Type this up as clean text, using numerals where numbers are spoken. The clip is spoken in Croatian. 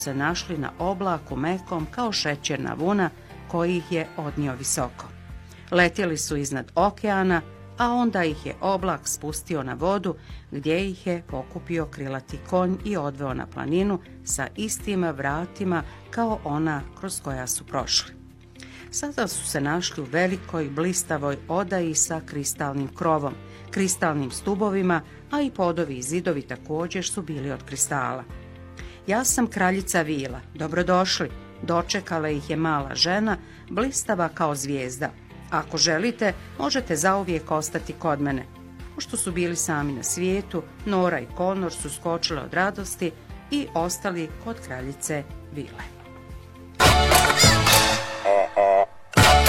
se našli na oblaku mekom kao šećerna vuna koji ih je odnio visoko. Letjeli su iznad okeana, a onda ih je oblak spustio na vodu gdje ih je pokupio krilati konj i odveo na planinu sa istim vratima kao ona kroz koja su prošli. Sada su se našli u velikoj blistavoj odaji sa kristalnim krovom, kristalnim stubovima, a i podovi i zidovi također su bili od kristala. Ja sam kraljica vila, dobrodošli, dočekala ih je mala žena, blistava kao zvijezda. Ako želite, možete zauvijek ostati kod mene. Pošto su bili sami na svijetu, Nora i Konor su skočile od radosti i ostali kod kraljice vile.